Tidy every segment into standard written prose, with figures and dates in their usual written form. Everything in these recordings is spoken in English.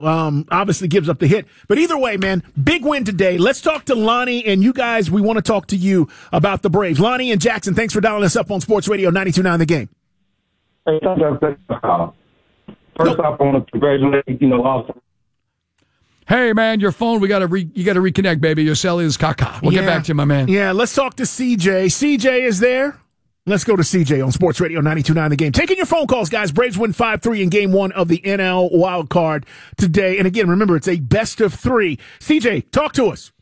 obviously gives up the hit. But either way, man, big win today. Let's talk to Lonnie, and you guys, we want to talk to you about the Braves. Lonnie and Jackson, thanks for dialing us up on Sports Radio 92.9 The Game. Hey, first off, I want to congratulate, Austin. Hey, man, your phone, you got to reconnect, baby. Your cell is caca. We'll get back to you, my man. Yeah, let's talk to CJ. CJ is there. Let's go to CJ on Sports Radio 92.9 The Game. Taking your phone calls, guys. Braves win 5-3 in Game 1 of the NL Wild Card today. And again, remember, it's a best of 3. CJ, talk to us.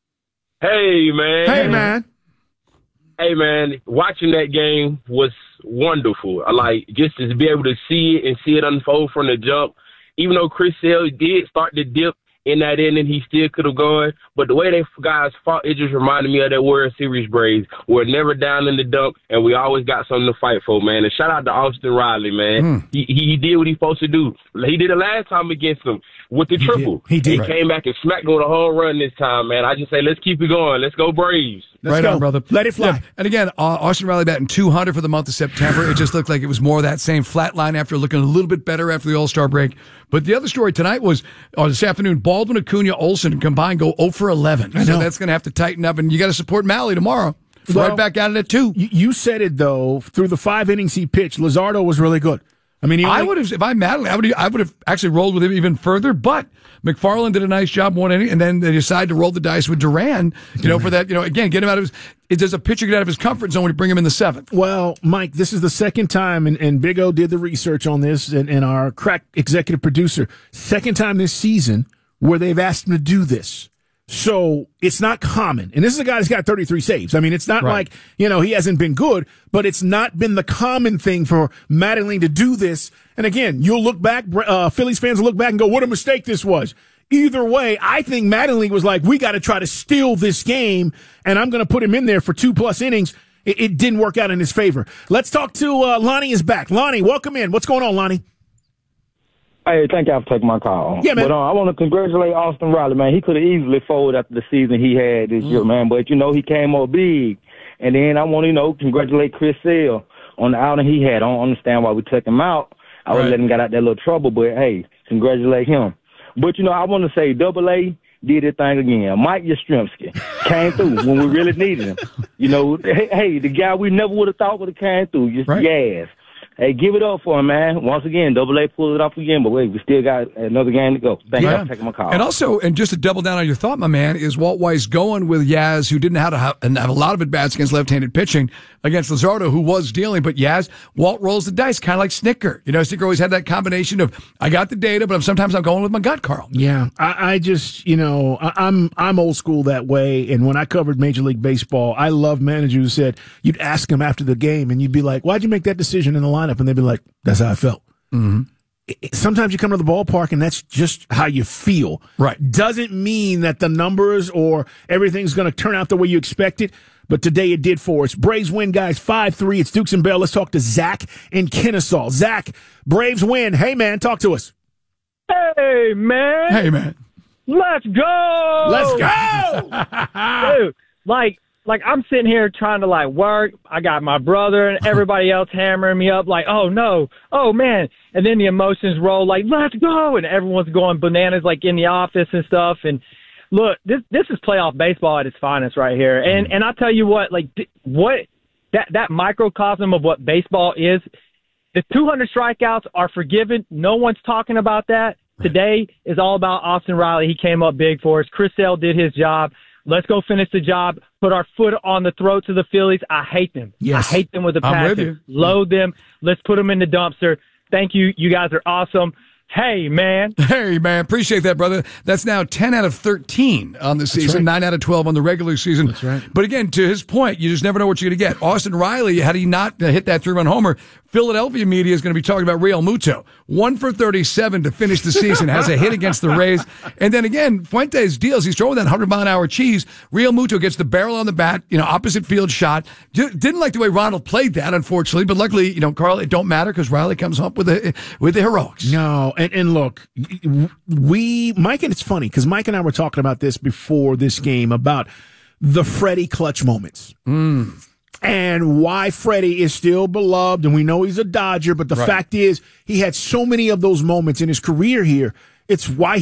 Hey, man. Hey, man. Hey, man. Watching that game was wonderful. Just to be able to see it and see it unfold from the jump. Even though Chris Sale did start to dip in that inning, he still could have gone. But the way they guys fought, it just reminded me of that World Series Braves. We're never down in the dump, and we always got something to fight for, man. And shout out to Austin Riley, man. He did what he's supposed to do. He did it last time against them with the triple. He did. He came back and smacked him with a home run this time, man. I just say, let's keep it going. Let's go Braves. Let's right go. on, brother. Let it fly. Yeah. And again, Austin Riley batting 200 for the month of September. It just looked like it was more of that same flat line after looking a little bit better after the All-Star break. But the other story tonight was, this afternoon, Baldwin, Acuna, Olsen combined go 0 for 11. So that's going to have to tighten up, and you got to support Malley tomorrow. Right back at it at 2. You said it, though. Through the 5 innings he pitched, Luzardo was really good. I mean, I would have, if I'm Madeline, I would have actually rolled with him even further, but McFarland did a nice job one inning, and then they decided to roll the dice with Duran, for that, again, get him out of does a pitcher get out of his comfort zone when you bring him in the 7th? Well, Mike, this is the second time, and Big O did the research on this, and our crack executive producer, second time this season where they've asked him to do this. So it's not common. And this is a guy that's got 33 saves. I mean, it's not like, he hasn't been good, but it's not been the common thing for Mattingly to do this. And again, you'll look back, Phillies fans will look back and go, what a mistake this was. Either way, I think Mattingly was like, we got to try to steal this game, and I'm going to put him in there for 2+ innings. It didn't work out in his favor. Let's talk to Lonnie is back. Lonnie, welcome in. What's going on, Lonnie? Hey, thank y'all for taking my call. Yeah, man. But I want to congratulate Austin Riley, man. He could have easily folded after the season he had this year, man. But, he came up big. And then I want to, congratulate Chris Sale on the outing he had. I don't understand why we took him out. I would let him get out that little trouble. But, hey, congratulate him. But, I want to say AA did his thing again. Mike Yastrzemski came through when we really needed him. Hey, the guy we never would have thought would have came through. Yes. Hey, give it up for him, man. Once again, AA pulled it off again, but wait, we still got another game to go. Thank you for taking my call. And also, and just to double down on your thought, my man, is Walt Weiss going with Yaz, who didn't have a lot of at-bats against left-handed pitching, against Luzardo, who was dealing, but Walt rolls the dice, kind of like Snicker. Snicker always had that combination of, I got the data, but sometimes I'm going with my gut, Carl. Yeah, I just, I'm old school that way, and when I covered Major League Baseball, I love managers who said, you'd ask them after the game, and you'd be like, why'd you make that decision in the lineup? And they'd be like, that's how I felt. Mm-hmm. Sometimes you come to the ballpark and that's just how you feel. Right. Doesn't mean that the numbers or everything's going to turn out the way you expect it, but today it did for us. Braves win, guys, 5-3. It's Dukes and Bell. Let's talk to Zach in Kennesaw. Zach, Braves win. Hey, man, talk to us. Hey, man. Hey, man. Let's go. Let's go. Dude, like I'm sitting here trying to work. I got my brother and everybody else hammering me up oh no, oh man. And then the emotions roll let's go. And everyone's going bananas in the office and stuff. And look, this is playoff baseball at its finest right here. And I tell you what, that microcosm of what baseball is, the 200 strikeouts are forgiven. No one's talking about that. Today is all about Austin Riley. He came up big for us. Chris Sale did his job. Let's go finish the job, put our foot on the throats of the Phillies. I hate them. Yes. I hate them with a passion. Load them. Let's put them in the dumpster. Thank you. You guys are awesome. Hey, man. Hey, man. Appreciate that, brother. That's now 10 out of 13 on the season, 9 out of 12 on the regular season. That's right. But again, to his point, you just never know what you're going to get. Austin Riley, had he not hit that 3-run homer, Philadelphia media is going to be talking about Real Muto. 1 for 37 to finish the season, has a hit against the Rays. And then again, Fuentes deals. He's throwing that 100-mile-an-hour cheese. Real Muto gets the barrel on the bat, opposite field shot. Didn't like the way Ronald played that, unfortunately. But luckily, Carl, it don't matter because Riley comes up with the heroics. No, and look, Mike, and it's funny because Mike and I were talking about this before this game about the Freddie clutch moments. And why Freddie is still beloved, and we know he's a Dodger, but the fact is he had so many of those moments in his career here, It's why